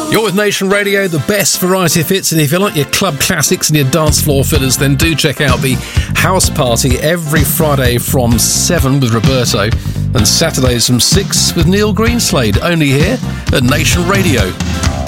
You're with Nation Radio, the best variety of hits, and if you like your club classics and your dance floor fillers, then do check out the House Party every Friday from 7 with Roberto and Saturdays from 6 with Neil Greenslade, only here at Nation Radio.